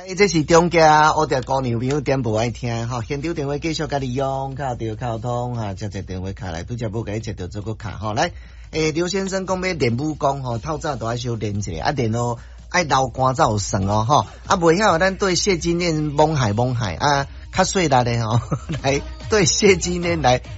这是中家乌条姑娘朋友点播爱听吼，现场电话继续甲你用，卡着卡通哈，接电话卡来，拄则无甲伊接着做个卡吼，来，刘先生讲要练武功吼，透早都爱小练一下，练哦，爱流汗才有算哦吼，袂晓咱对谢金燕懵海啊，较细力的吼，来对谢金燕来。